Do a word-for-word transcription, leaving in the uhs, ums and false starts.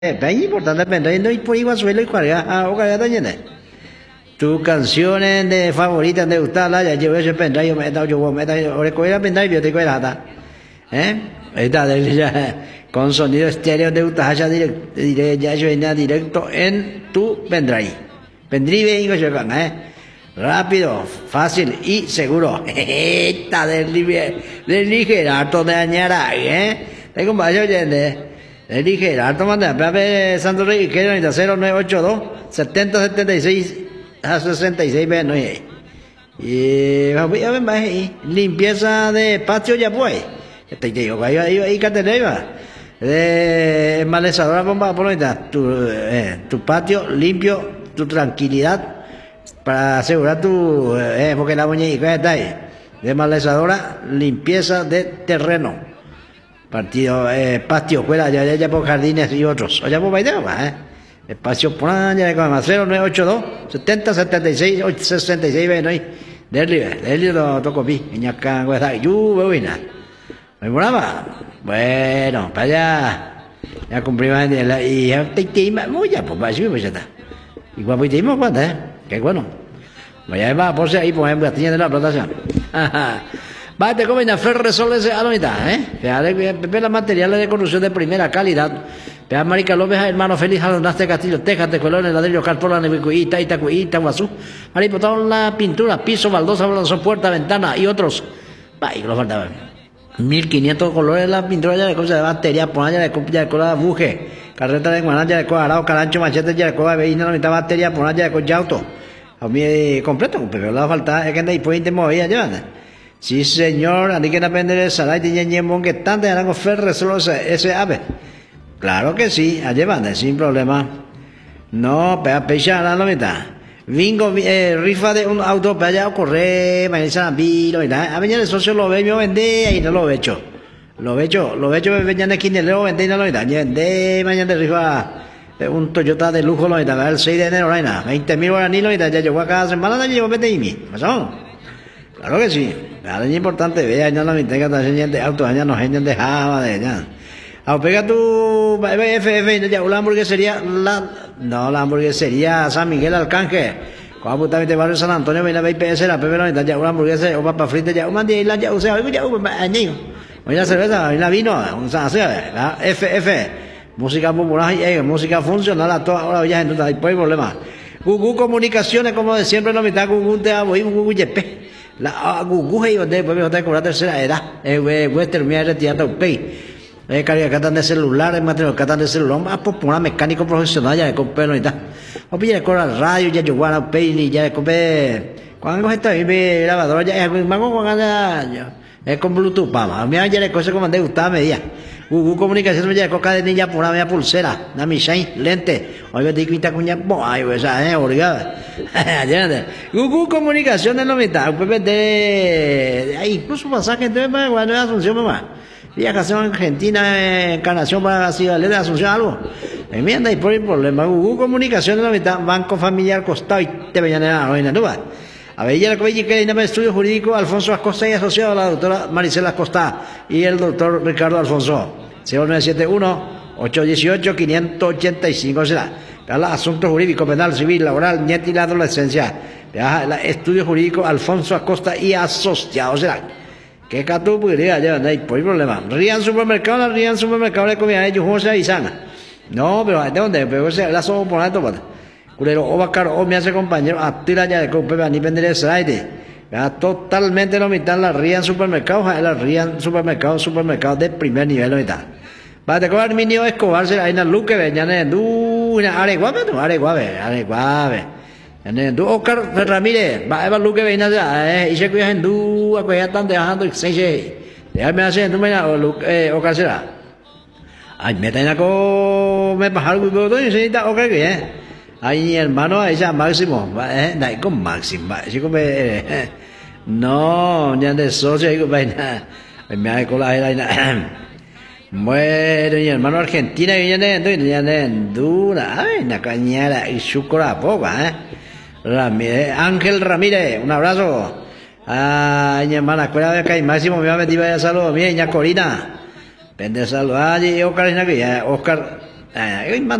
bien importante pendrive, no hay por igual suelo y carga, ah, o carga también. Tus canciones de favoritas de gustarla, ya llevo ese pendrive, me he dado yo, me he dado, ahora coge la pendrive, yo te coge la ¿eh? Está con sonido estéreo de gustar, ya directo, ya suena directo en tu pendrive. Pendrive, digo yo, ¿eh? Rápido, fácil y seguro. Está del ligerato de añara, ¿eh? Tengo un mayor oyente. El ligerato, manda, Pepe Santo Rey, que era cero nueve ocho dos, setenta setenta y seis a sesenta y seis, no hay. Y voy a ver más ahí. Limpieza de patio ya pues. Te digo, ahí, ahí, ahí, cateneva. De malezadora, bomba, por tu, eh, tu patio limpio, tu tranquilidad. Para asegurar tu, eh, porque la muñeca está ahí, de malezadora, limpieza de terreno, partido, eh, patio, escuela, ya, ya, ya por jardines y otros, o ya por baideba, eh, espacio por allá de como cero nueve ocho dos, setenta setenta y seis, sesenta y seis, ven ahí, del libre, del libre lo toco pi, en acá, guarda, yu, bebina, ¿me moraba? Bueno, para allá, ya cumplimos, y ya te te muy ya, pues, va, sí, pues ya está, igual pues te dimos cuenta, eh. Qué bueno. Vaya, va, por si ahí, pues, en Castilla de la plantación. Va, te comen a Ferresol ese a la mitad, ¿eh? Pepe, las materiales de construcción de primera calidad. Pea Marica López, hermano Félix, Alondaste Castillo, Texas, de Colores, Ladrillo, Carpola, Nevicuita, Itacuita, Guazú. Maripotón, la pintura, piso, baldosa, baldosa, puerta, ventana y otros. Va, y lo faltaba. mil quinientos colores la pintura ya de cosas de batería, ponaya de copia de cola, buje, carreta de guanaya de cola, arao, carancho, machete, ya de cola, veína, la mitad batería, ponaya de colla auto. A mí completo, pero la falta es que después te movía ya. Sí, señor, así que no aprender el salario de ñemón que tanto eran con ferre solo ese ave. Claro que sí, allí van, sin problema. No, pero pecha la mitad. Vingo, eh, rifa de un auto para allá correr, mañana a mí, lo a mí el socio lo ve, yo vendé y no lo he hecho. Lo he hecho, lo he hecho, mañana aquí en el leo vendé y no lo he hecho. Vendé, mañana rifa. Un Toyota de lujo, lo está el seis de enero, veinte mil guaraní, lo está, ya llegó a cada semana, ya llegó veinte mil. ¿Pasó? Claro que sí. Nada es importante, vea, ya no me tenga tan de autos, ya no gente de Java, de ya. A pega tu F F, ya una hamburguesería, la, no, la hamburguesería San Miguel Arcángel. Cuando justamente barrio San Antonio, viene a ver I P S, la P P no, ya una hamburguesa, o papa frita, ya una de la ya, o sea, ya un año. Oye, la cerveza, la vino, o sea, F F. Música popular y eh, música funcional a todas horas, ya entonces no hay problema. Gugu Comunicaciones, como de siempre, no me está Gugu te voy Gugu Yepe. La Gugu y donde después me voy a cobrar tercera edad. Eh, Western me ha retirado un pay. Eh, carga catan de celular, material catan de celular, más popular mecánico profesional ya de compero y tal. O pilla con la radio, ya yo guardo un pay y ya de compé. Cuando está ahí me grabadora ya es mango con ya. Es con Bluetooth, vamos. A mí ya le cosas como de gustar media. Google Comunicación me llega coca de niña por una media pulsera, una Michelin, lente. Oye, te quita cuña, ay, pues, eh, obrigado. Google Comunicación de la mitad, pues de, ahí, incluso pasaje, entonces, bueno, de Asunción, mamá. Viajación Argentina, encarnación para la ciudad de Asunción, algo. Enmienda y por el problema. Google Comunicación de la mitad, Banco Familiar Costado y te veían a la reina, ¿no va? A ver, ya la que que en el estudio jurídico Alfonso Acosta y asociado a la doctora Maricela Acosta y el doctor Ricardo Alfonso. cero nueve siete uno, ocho uno ocho, cinco ocho cinco será. Para asuntos jurídicos, penal, civil, laboral, nieta y la adolescencia. El estudio jurídico Alfonso Acosta y asociados será. ¿Qué cato podría ya? No hay problema. Rían supermercado, la Rían supermercado de comida de ellos, José y Sana. No, pero ¿de dónde? Pero se la somos por alto, pata. Culero, o bacaro, o me hace compañero, a tira ya de cope, ni vender el slide. Totalmente la mitad la Rían supermercado, la Rían supermercado, supermercado de primer nivel, la mitad. Va a cobrar mi niño Escobar, se hay una luz que ven, ya no es du, una areguave, no, areguave, areguave. Ya no es du, Oscar Ramírez, va a ver luz que ven allá, eh, y se cuida en du, a cuidar tan dejando, y se dice, déjame hacer, tú me la, Oscar será. Ay, me tengo que me bajar, y todo, y se necesita, Oscar, que eh. Ay, hermano, ahí ya Máximo, eh, no, con Máximo, chico, me, no, ya de socio, digo, vaina, me ha con la vaina. Bueno, mi hermano Argentina viene de viene dura, ay, una cañera y chucora poca, eh. Ramírez, Ángel Ramírez, un abrazo. Ay, mi hermana, escuela de acá y Máximo, me va a meter vaya saludo, mi niña Corina. Pende saludar, y Oscar, Oscar Eh,